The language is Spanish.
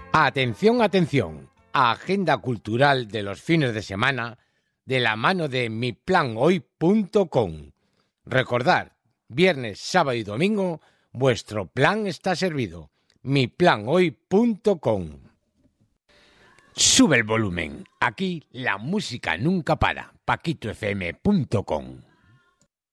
Atención, atención. Agenda cultural de los fines de semana de la mano de miplanoy.com. Recordad, viernes, sábado y domingo, vuestro plan está servido. miplanoy.com. Sube el volumen. Aquí la música nunca para. paquitofm.com.